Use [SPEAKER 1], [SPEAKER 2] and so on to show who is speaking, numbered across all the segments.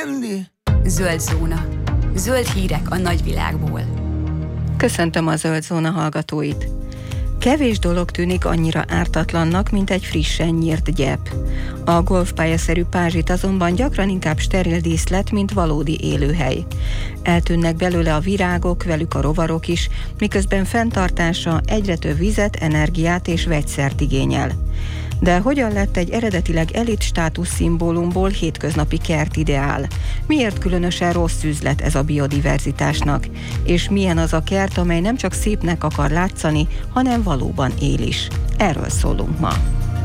[SPEAKER 1] enni?
[SPEAKER 2] Zöld zóna. Zöld hírek a nagyvilágból.
[SPEAKER 3] Köszöntöm a Zöld Zóna hallgatóit. Kevés dolog tűnik annyira ártatlannak, mint egy frissen nyírt gyep. A golfpályaszerű pázsit azonban gyakran inkább steril díszlet, mint valódi élőhely. Eltűnnek belőle a virágok, velük a rovarok is, miközben fenntartása egyre több vizet, energiát és vegyszert igényel. De hogyan lett egy eredetileg elit státuszszimbólumból hétköznapi kertideál? Miért különösen rossz üzlet ez a biodiverzitásnak? És milyen az a kert, amely nem csak szépnek akar látszani, hanem valóban él is? Erről szólunk ma.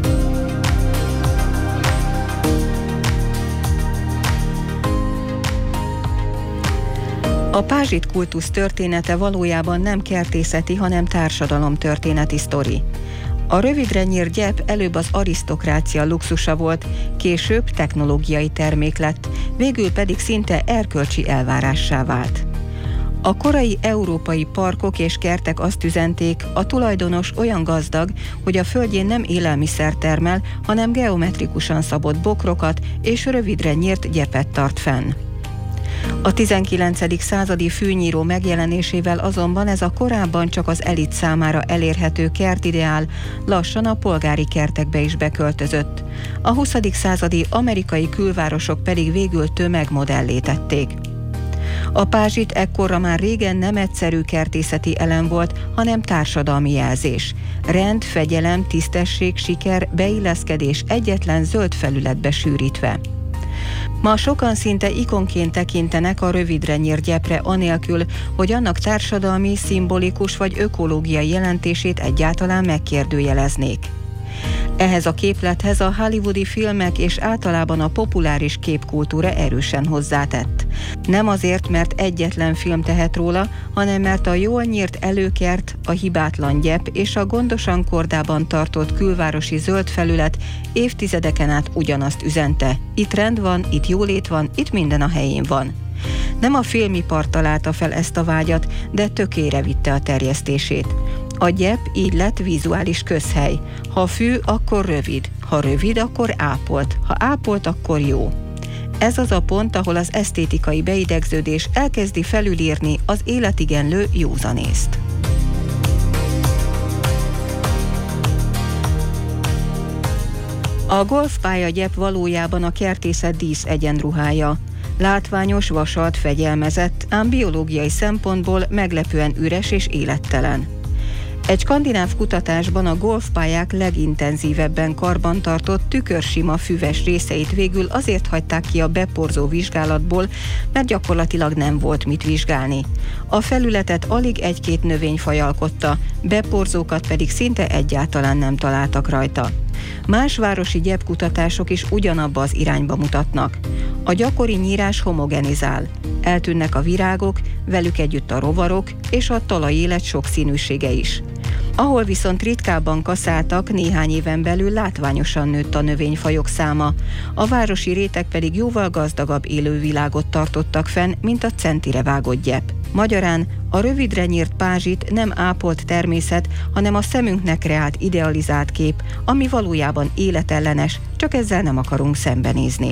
[SPEAKER 3] A pázsit kultusz története valójában nem kertészeti, hanem társadalomtörténeti sztori. A rövidre nyírt gyep előbb az arisztokrácia luxusa volt, később technológiai termék lett, végül pedig szinte erkölcsi elvárássá vált. A korai európai parkok és kertek azt üzenték, a tulajdonos olyan gazdag, hogy a földjén nem élelmiszer termel, hanem geometrikusan szabott bokrokat és rövidre nyírt gyepet tart fenn. A 19. századi fűnyíró megjelenésével azonban ez a korábban csak az elit számára elérhető kertideál lassan a polgári kertekbe is beköltözött. A 20. századi amerikai külvárosok pedig végül tömegmodellé tették. A pázsit ekkorra már régen nem egyszerű kertészeti elem volt, hanem társadalmi jelzés. Rend, fegyelem, tisztesség, siker, beilleszkedés egyetlen zöld felületbe sűrítve. Ma sokan szinte ikonként tekintenek a rövidre nyírt gyepre anélkül, hogy annak társadalmi, szimbolikus vagy ökológiai jelentését egyáltalán megkérdőjeleznék. Ehhez a képlethez a hollywoodi filmek és általában a populáris képkultúra erősen hozzátett. Nem azért, mert egyetlen film tehet róla, hanem mert a jól nyírt előkert, a hibátlan gyep és a gondosan kordában tartott külvárosi zöld felület évtizedeken át ugyanazt üzente. Itt rend van, itt jólét van, itt minden a helyén van. Nem a filmipar találta fel ezt a vágyat, de tökére vitte a terjesztését. A gyep így lett vizuális közhely. Ha fű, akkor rövid. Ha rövid, akkor ápolt. Ha ápolt, akkor jó. Ez az a pont, ahol az esztétikai beidegződés elkezdi felülírni az életigenlő józanészt. A golfpálya gyep valójában a kertészet dísz egyenruhája. Látványos, vasalt, fegyelmezett, ám biológiai szempontból meglepően üres és élettelen. Egy skandináv kutatásban a golfpályák legintenzívebben karbantartott tükörsima füves részeit végül azért hagyták ki a beporzó vizsgálatból, mert gyakorlatilag nem volt mit vizsgálni. A felületet alig egy-két növényfaj alkotta, beporzókat pedig szinte egyáltalán nem találtak rajta. Más városi gyepkutatások is ugyanabba az irányba mutatnak. A gyakori nyírás homogenizál. Eltűnnek a virágok, velük együtt a rovarok és a talajélet sokszínűsége is. Ahol viszont ritkábban kaszáltak, néhány éven belül látványosan nőtt a növényfajok száma. A városi rétek pedig jóval gazdagabb élővilágot tartottak fenn, mint a centire vágott gyep. Magyarán a rövidre nyírt pázsit nem ápolt természet, hanem a szemünknek kreált idealizált kép, ami valójában életellenes, csak ezzel nem akarunk szembenézni.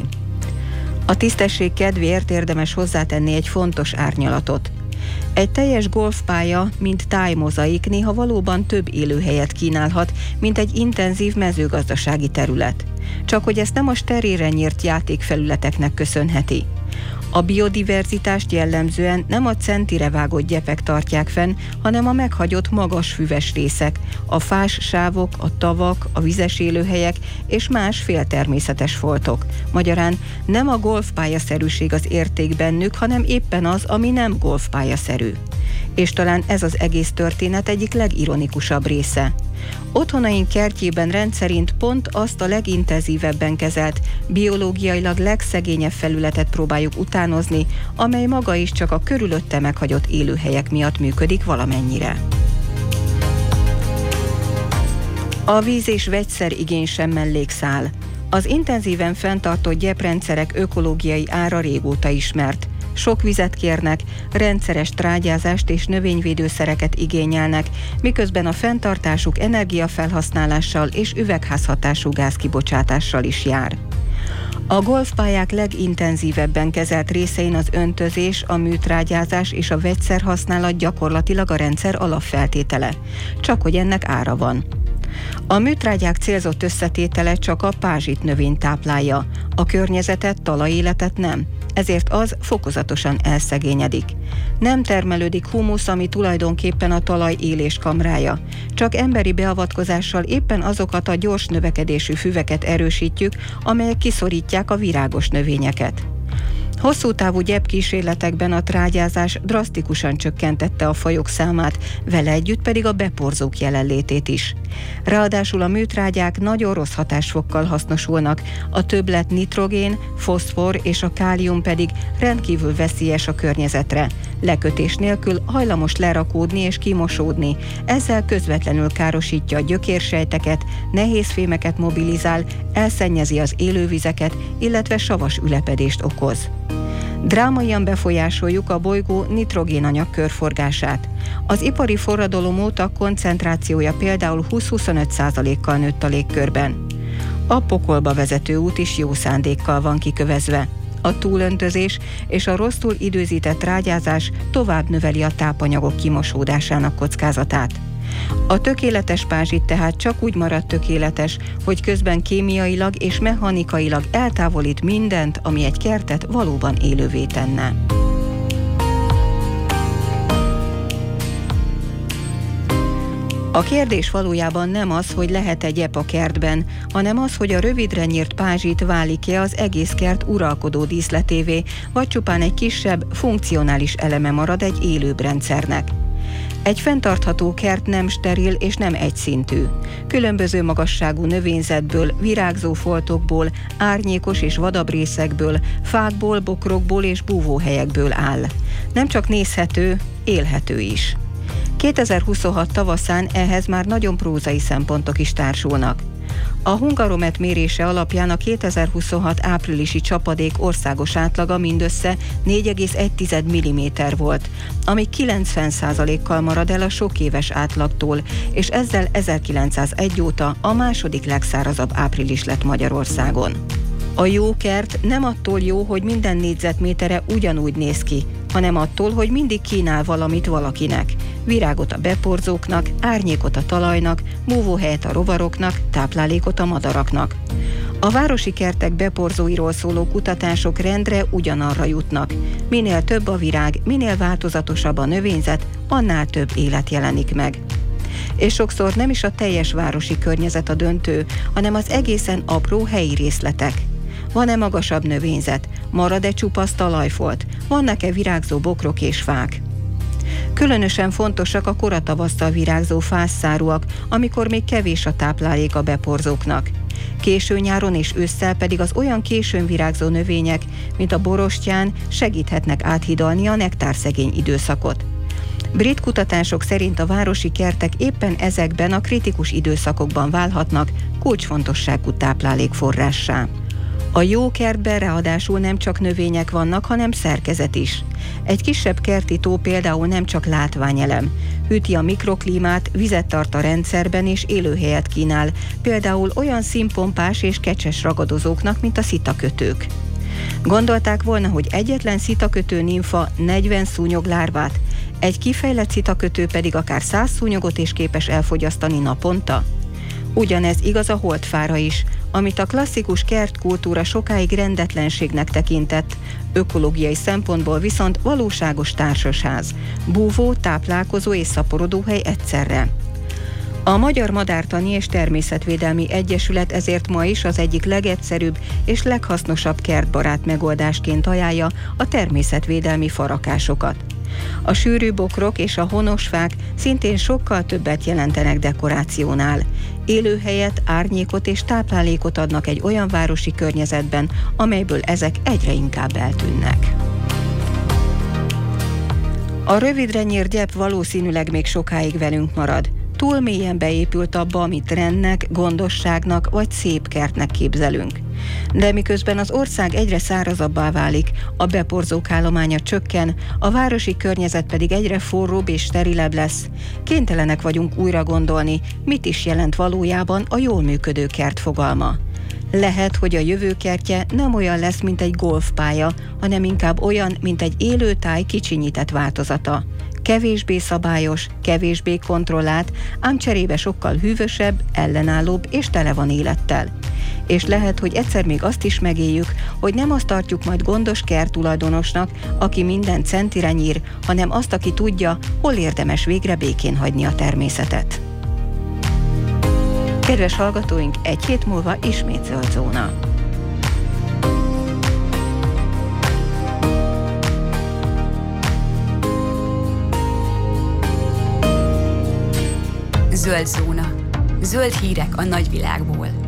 [SPEAKER 3] A tisztesség kedvéért érdemes hozzátenni egy fontos árnyalatot. Egy teljes golfpálya, mint tájmozaik néha valóban több élőhelyet kínálhat, mint egy intenzív mezőgazdasági terület. Csak hogy ezt nem a sterilre nyírt játékfelületeknek köszönheti. A biodiverzitást jellemzően nem a centire vágott gyepek tartják fenn, hanem a meghagyott magas füves részek, a fás sávok, a tavak, a vizes élőhelyek és más féltermészetes foltok. Magyarán nem a golfpályaszerűség az érték bennük, hanem éppen az, ami nem golfpályaszerű. És talán ez az egész történet egyik legironikusabb része. Otthonaink kertjében rendszerint pont azt a legintenzívebben kezelt, biológiailag legszegényebb felületet próbáljuk utánozni, amely maga is csak a körülötte meghagyott élőhelyek miatt működik valamennyire. A víz és vegyszer igény sem mellékszál. Az intenzíven fenntartott gyeprendszerek ökológiai ára régóta ismert. Sok vizet kérnek, rendszeres trágyázást és növényvédőszereket igényelnek, miközben a fenntartásuk energiafelhasználással és üvegházhatású gázkibocsátással is jár. A golfpályák legintenzívebben kezelt részein az öntözés, a műtrágyázás és a vegyszerhasználat gyakorlatilag a rendszer alapfeltétele, csak hogy ennek ára van. A műtrágyák célzott összetétele csak a pázsit növényt táplálja, a környezetet, talajéletet nem, ezért az fokozatosan elszegényedik. Nem termelődik humusz, ami tulajdonképpen a talaj éléskamrája. Csak emberi beavatkozással éppen azokat a gyors növekedésű füveket erősítjük, amelyek kiszorítják a virágos növényeket. Hosszú távú gyepkísérletekben a trágyázás drasztikusan csökkentette a fajok számát, vele együtt pedig a beporzók jelenlétét is. Ráadásul a műtrágyák nagyon rossz hatásfokkal hasznosulnak, a többlet nitrogén, foszfor és a kálium pedig rendkívül veszélyes a környezetre. Lekötés nélkül hajlamos lerakódni és kimosódni, ezzel közvetlenül károsítja a gyökérsejteket, nehézfémeket mobilizál, elszennyezi az élővizeket, illetve savas ülepedést okoz. Drámaian befolyásoljuk a bolygó nitrogénanyag körforgását. Az ipari forradalom óta koncentrációja például 20-25%-kal nőtt a légkörben. A pokolba vezető út is jó szándékkal van kikövezve. A túlöntözés és a rosszul időzített trágyázás tovább növeli a tápanyagok kimosódásának kockázatát. A tökéletes pázsit tehát csak úgy marad tökéletes, hogy közben kémiailag és mechanikailag eltávolít mindent, ami egy kertet valóban élővé tenne. A kérdés valójában nem az, hogy lehet-e gyep a kertben, hanem az, hogy a rövidre nyírt pázsit válik-e az egész kert uralkodó díszletévé, vagy csupán egy kisebb, funkcionális eleme marad egy élőbb rendszernek. Egy fenntartható kert nem steril és nem egyszintű. Különböző magasságú növényzetből, virágzó foltokból, árnyékos és vadabb részekből, fákból, bokrokból és búvóhelyekből áll. Nem csak nézhető, élhető is. 2026 tavaszán ehhez már nagyon prózai szempontok is társulnak. A Hungaromet mérése alapján a 2026 áprilisi csapadék országos átlaga mindössze 4,1 mm volt, ami 90%-kal marad el a sok éves átlagtól, és ezzel 1901 óta a második legszárazabb április lett Magyarországon. A jó kert nem attól jó, hogy minden négyzetmétere ugyanúgy néz ki, hanem attól, hogy mindig kínál valamit valakinek. Virágot a beporzóknak, árnyékot a talajnak, búvóhelyet a rovaroknak, táplálékot a madaraknak. A városi kertek beporzóiról szóló kutatások rendre ugyanarra jutnak. Minél több a virág, minél változatosabb a növényzet, annál több élet jelenik meg. És sokszor nem is a teljes városi környezet a döntő, hanem az egészen apró helyi részletek. Van-e magasabb növényzet? Marad-e csupasz talajfolt? Vannak-e virágzó bokrok és fák? Különösen fontosak a koratavasszal virágzó fászszárúak, amikor még kevés a táplálék a beporzóknak. Késő nyáron és ősszel pedig az olyan későn virágzó növények, mint a borostyán segíthetnek áthidalni a nektárszegény időszakot. Brit kutatások szerint a városi kertek éppen ezekben a kritikus időszakokban válhatnak kulcsfontosságú táplálékforrássá. A jó kertben ráadásul nem csak növények vannak, hanem szerkezet is. Egy kisebb kerti tó például nem csak látványelem. Hűti a mikroklímát, vizet tart a rendszerben és élőhelyet kínál, például olyan színpompás és kecses ragadozóknak, mint a szitakötők. Gondolták volna, hogy egyetlen szitakötő nimfa 40 szúnyog lárvát, egy kifejlett szitakötő pedig akár 100 szúnyogot is képes elfogyasztani naponta? Ugyanez igaz a holdfára is, amit a klasszikus kertkultúra sokáig rendetlenségnek tekintett, ökológiai szempontból viszont valóságos társasház, búvó, táplálkozó és szaporodóhely egyszerre. A Magyar Madártani és Természetvédelmi Egyesület ezért ma is az egyik legegyszerűbb és leghasznosabb kertbarát megoldásként ajánlja a természetvédelmi farakásokat. A sűrű bokrok és a honos fák szintén sokkal többet jelentenek dekorációnál. Élőhelyet, árnyékot és táplálékot adnak egy olyan városi környezetben, amelyből ezek egyre inkább eltűnnek. A rövidre nyírt gyep valószínűleg még sokáig velünk marad. Túl mélyen beépült abba, amit rendnek, gondosságnak vagy szép kertnek képzelünk. De miközben az ország egyre szárazabbá válik, a beporzók állománya csökken, a városi környezet pedig egyre forróbb és sterilebb lesz, kénytelenek vagyunk újra gondolni, mit is jelent valójában a jól működő kert fogalma. Lehet, hogy a jövő kertje nem olyan lesz, mint egy golfpálya, hanem inkább olyan, mint egy élő táj kicsinyített változata. Kevésbé szabályos, kevésbé kontrollált, ám cserébe sokkal hűvösebb, ellenállóbb és tele van élettel. És lehet, hogy egyszer még azt is megéljük, hogy nem azt tartjuk majd gondos kerttulajdonosnak, aki minden centire nyír, hanem azt, aki tudja, hol érdemes végre békén hagyni a természetet. Kedves hallgatóink, egy hét múlva ismét zöld zóna.
[SPEAKER 2] Zöld zóna. Zöld hírek a nagyvilágból.